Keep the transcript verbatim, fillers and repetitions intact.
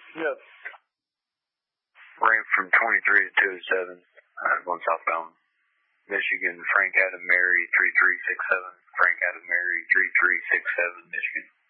Yes. Ran from twenty-three to two oh seven, uh, going southbound. Michigan, Frank Adam Mary, three three six seven. Frank Adam Mary, three three six seven, Michigan.